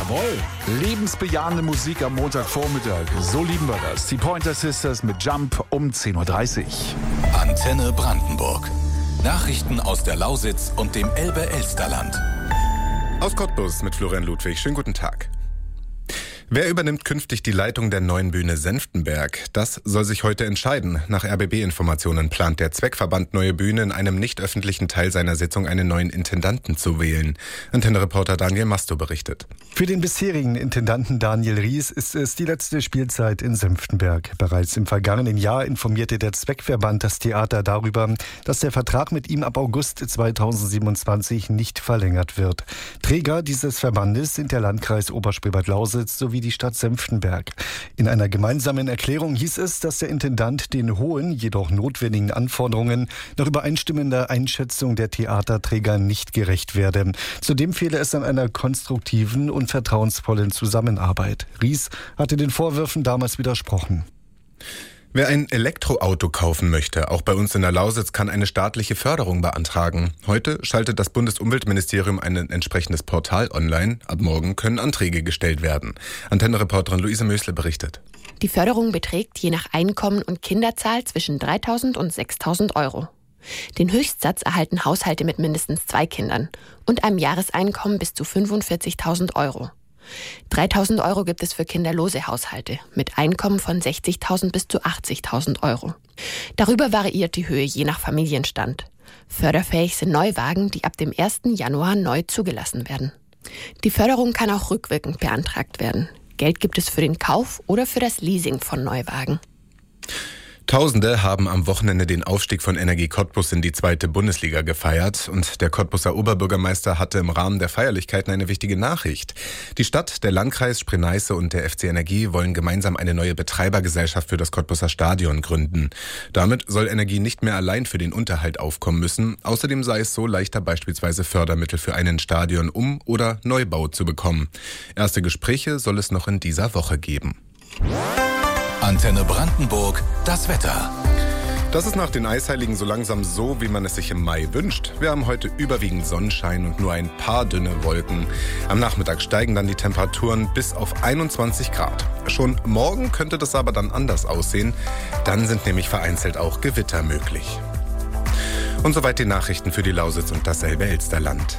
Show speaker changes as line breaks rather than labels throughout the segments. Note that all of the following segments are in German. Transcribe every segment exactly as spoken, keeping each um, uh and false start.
Jawohl, lebensbejahende Musik am Montagvormittag. So lieben wir das. Die Pointer Sisters mit Jump um zehn Uhr dreißig.
Antenne Brandenburg. Nachrichten aus der Lausitz und dem Elbe-Elsterland.
Aus Cottbus mit Florian Ludwig. Schönen guten Tag. Wer übernimmt künftig die Leitung der neuen Bühne Senftenberg? Das soll sich heute entscheiden. Nach R B B-Informationen plant der Zweckverband Neue Bühne in einem nicht öffentlichen Teil seiner Sitzung einen neuen Intendanten zu wählen. Antenne-Reporter Daniel Masto berichtet.
Für den bisherigen Intendanten Daniel Ries ist es die letzte Spielzeit in Senftenberg. Bereits im vergangenen Jahr informierte der Zweckverband das Theater darüber, dass der Vertrag mit ihm ab August zweitausendsiebenundzwanzig nicht verlängert wird. Träger dieses Verbandes sind der Landkreis Oberspreewald-Lausitz sowie die Stadt Senftenberg. In einer gemeinsamen Erklärung hieß es, dass der Intendant den hohen, jedoch notwendigen Anforderungen nach übereinstimmender Einschätzung der Theaterträger nicht gerecht werde. Zudem fehle es an einer konstruktiven und vertrauensvollen Zusammenarbeit. Ries hatte den Vorwürfen damals widersprochen.
Wer ein Elektroauto kaufen möchte, auch bei uns in der Lausitz, kann eine staatliche Förderung beantragen. Heute schaltet das Bundesumweltministerium ein entsprechendes Portal online. Ab morgen können Anträge gestellt werden. Antenne-Reporterin Luise Mösle berichtet.
Die Förderung beträgt je nach Einkommen und Kinderzahl zwischen dreitausend und sechstausend Euro. Den Höchstsatz erhalten Haushalte mit mindestens zwei Kindern und einem Jahreseinkommen bis zu fünfundvierzigtausend Euro. dreitausend Euro gibt es für kinderlose Haushalte mit Einkommen von sechzigtausend bis zu achtzigtausend Euro. Darüber variiert die Höhe je nach Familienstand. Förderfähig sind Neuwagen, die ab dem ersten Januar neu zugelassen werden. Die Förderung kann auch rückwirkend beantragt werden. Geld gibt es für den Kauf oder für das Leasing von Neuwagen.
Tausende haben am Wochenende den Aufstieg von Energie Cottbus in die zweite Bundesliga gefeiert und der Cottbuser Oberbürgermeister hatte im Rahmen der Feierlichkeiten eine wichtige Nachricht. Die Stadt, der Landkreis Spree-Neiße und der F C Energie wollen gemeinsam eine neue Betreibergesellschaft für das Cottbuser Stadion gründen. Damit soll Energie nicht mehr allein für den Unterhalt aufkommen müssen. Außerdem sei es so leichter, beispielsweise Fördermittel für einen Stadion-Um- oder Neubau zu bekommen. Erste Gespräche soll es noch in dieser Woche geben.
Antenne Brandenburg, das Wetter.
Das ist nach den Eisheiligen so langsam so, wie man es sich im Mai wünscht. Wir haben heute überwiegend Sonnenschein und nur ein paar dünne Wolken. Am Nachmittag steigen dann die Temperaturen bis auf einundzwanzig Grad. Schon morgen könnte das aber dann anders aussehen. Dann sind nämlich vereinzelt auch Gewitter möglich. Und soweit die Nachrichten für die Lausitz und das Elbe-Elsterland.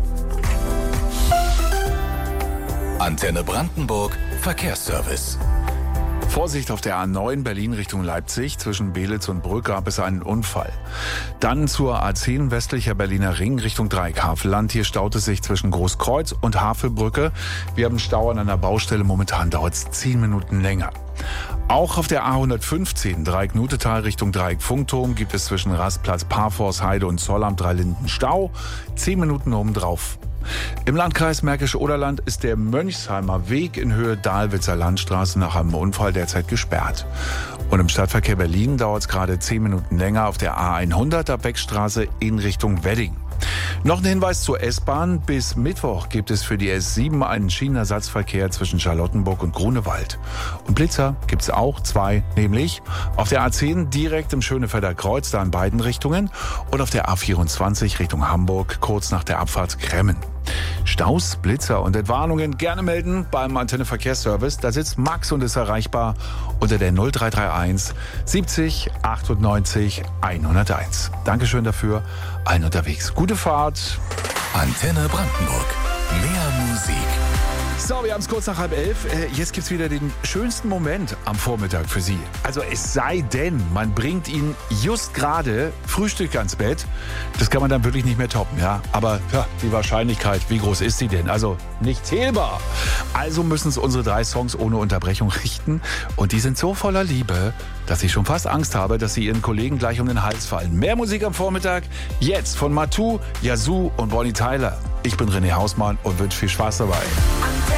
Antenne Brandenburg, Verkehrsservice.
Vorsicht auf der A neun Berlin Richtung Leipzig. Zwischen Belitz und Brück gab es einen Unfall. Dann zur A zehn westlicher Berliner Ring Richtung Dreieckhavelland. Hier staut es sich zwischen Großkreuz und Havelbrücke. Wir haben Stau an einer Baustelle. Momentan dauert es zehn Minuten länger. Auch auf der A hundertfünfzehn Dreieck-Nutetal Richtung Dreieck-Funkturm gibt es zwischen Rastplatz, Parforst, Heide und Zoll am Dreilinden Stau. Zehn Minuten obendrauf. Im Landkreis Märkisch-Oderland ist der Mönchsheimer Weg in Höhe Dahlwitzer Landstraße nach einem Unfall derzeit gesperrt. Und im Stadtverkehr Berlin dauert es gerade zehn Minuten länger auf der A hundert ab Beckstraße in Richtung Wedding. Noch ein Hinweis zur S-Bahn. Bis Mittwoch gibt es für die S sieben einen Schienenersatzverkehr zwischen Charlottenburg und Grunewald. Und Blitzer gibt es auch zwei, nämlich auf der A zehn direkt im Schönefelder Kreuz, da in beiden Richtungen, und auf der A vierundzwanzig Richtung Hamburg, kurz nach der Abfahrt Kremmen. Staus, Blitzer und Entwarnungen gerne melden beim Antenne Verkehrsservice. Da sitzt Max und ist erreichbar unter der null drei drei eins siebzig achtundneunzig hunderteins. Dankeschön dafür. Allen unterwegs. Gute Fahrt.
Antenne Brandenburg. Mehr Musik.
So, wir haben es kurz nach halb elf. Jetzt gibt's wieder den schönsten Moment am Vormittag für Sie. Also es sei denn, man bringt Ihnen just gerade Frühstück ans Bett. Das kann man dann wirklich nicht mehr toppen, ja. Aber ja, die Wahrscheinlichkeit, wie groß ist sie denn? Also nicht zählbar. Also müssen es unsere drei Songs ohne Unterbrechung richten. Und die sind so voller Liebe, dass ich schon fast Angst habe, dass sie Ihren Kollegen gleich um den Hals fallen. Mehr Musik am Vormittag, jetzt von Matu, Yazoo und Bonnie Tyler. Ich bin René Hausmann und wünsche viel Spaß dabei.